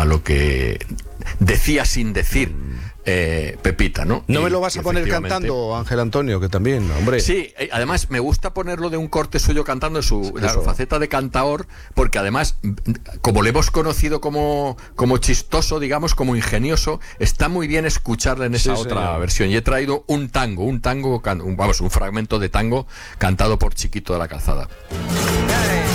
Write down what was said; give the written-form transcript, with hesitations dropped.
lo que decía sin decir Pepita, ¿no? ¿No me lo vas a poner cantando, Ángel Antonio, que también, hombre? Sí, además me gusta ponerlo de un corte suyo cantando de su faceta de cantaor, porque además, como le hemos conocido como chistoso, digamos, como ingenioso, está muy bien escucharle en esa otra versión. Y he traído un fragmento de tango cantado por Chiquito de la Calzada.